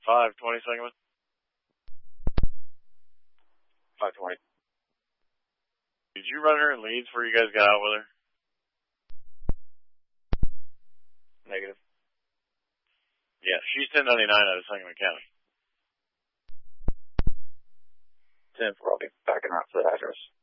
520 Sangamon. 520. Did you run her in leads before you guys got out with her? Negative. Yeah, she's 1099 out of Sangamon County. 10-4, I'll be backing her up to that address.